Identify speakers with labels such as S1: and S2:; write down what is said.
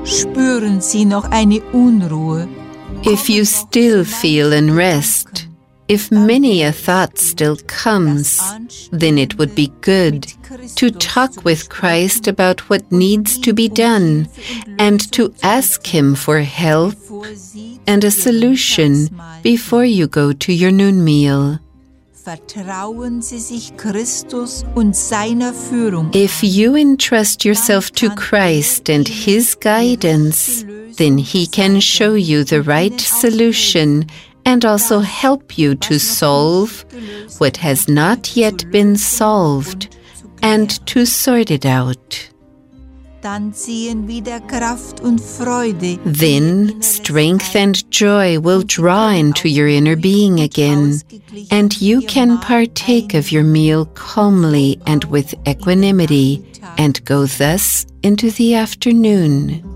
S1: spüren Sie noch eine Unruhe,
S2: if you still feel unrest, if many a thought still comes, then it would be good to talk with Christ about what needs to be done and to ask Him for help and a solution before you go to your noon meal.
S1: Vertrauen Sie sich Christus und seiner Führung.
S2: If you entrust yourself to Christ and His guidance, then He can show you the right solution and also help you to solve what has not yet been solved and to sort it out.
S1: Dann ziehen wieder Kraft und Freude.
S2: Then strength and joy will draw into your inner being again, and you can partake of your meal calmly and with equanimity, and go thus into the afternoon.